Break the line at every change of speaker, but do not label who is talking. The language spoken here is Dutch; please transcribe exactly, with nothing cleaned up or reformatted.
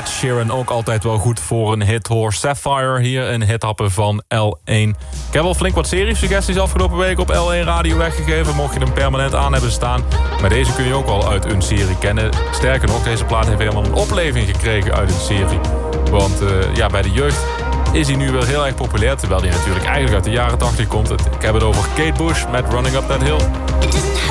Ed Sheeran ook altijd wel goed voor een hit hoor. Sapphire hier in Hithappen van L één. Ik heb al flink wat seriesuggesties afgelopen week op L één Radio weggegeven. Mocht je hem permanent aan hebben staan. Maar deze kun je ook wel uit een serie kennen. Sterker nog, deze plaat heeft helemaal een opleving gekregen uit een serie. Want uh, ja, bij de jeugd is hij nu weer heel erg populair. Terwijl hij natuurlijk eigenlijk uit de jaren tachtig komt. Ik heb het over Kate Bush met Running Up That Hill.